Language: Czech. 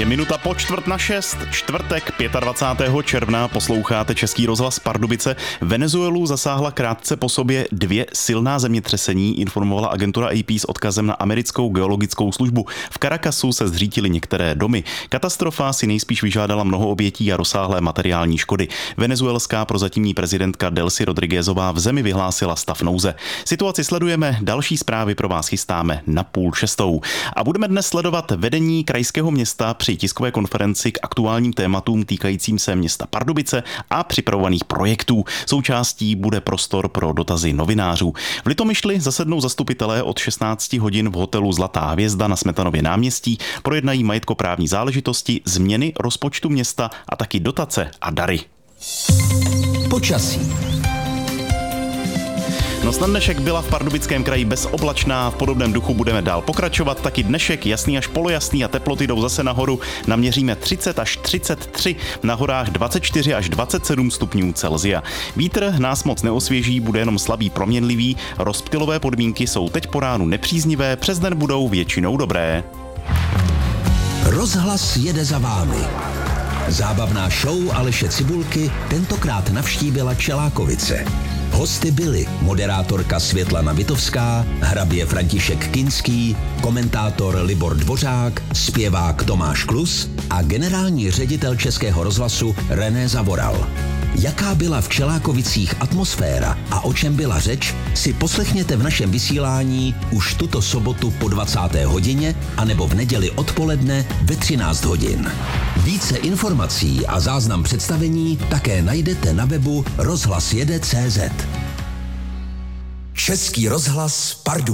Je minuta po 5:45, čtvrtek 25. června, posloucháte Český rozhlas Pardubice. Venezuelu zasáhla krátce po sobě 2 silná zemětřesení, informovala agentura AP s odkazem na americkou geologickou službu. V Caracasu se zřítily některé domy. Katastrofa si nejspíš vyžádala mnoho obětí a rozsáhlé materiální škody. Venezuelská prozatímní prezidentka Delcy Rodriguezová v zemi vyhlásila stav nouze. Situaci sledujeme, další zprávy pro vás chystáme na 5:30. A budeme dnes sledovat vedení krajského města při tiskové konferenci k aktuálním tématům týkajícím se města Pardubice a připravovaných projektů. Součástí bude prostor pro dotazy novinářů. V Litomyšli zasednou zastupitelé od 16 hodin v hotelu Zlatá hvězda na Smetanově náměstí, projednají majetkoprávní záležitosti, změny rozpočtu města a taky dotace a dary. Počasí. Noc na dnešek byla v Pardubickém kraji bezoblačná, v podobném duchu budeme dál pokračovat, taky dnešek jasný až polojasný a teploty jdou zase nahoru, naměříme 30 až 33, na horách 24 až 27 stupňů Celsia. Vítr nás moc neosvěží, bude jenom slabý proměnlivý, rozptylové podmínky jsou teď po ránu nepříznivé, přes den budou většinou dobré. Rozhlas jede za vámi. Zábavná show Aleše Cibulky tentokrát navštívila Čelákovice. Hosty byli moderátorka Světlana Vitovská, hrabě František Kinský, komentátor Libor Dvořák, zpěvák Tomáš Klus a generální ředitel Českého rozhlasu René Zavoral. Jaká byla v Čelákovicích atmosféra a o čem byla řeč, si poslechněte v našem vysílání už tuto sobotu po 20. hodině anebo v neděli odpoledne ve 13 hodin. Více informací a záznam představení také najdete na webu rozhlasjede.cz. Český rozhlas Pardubice.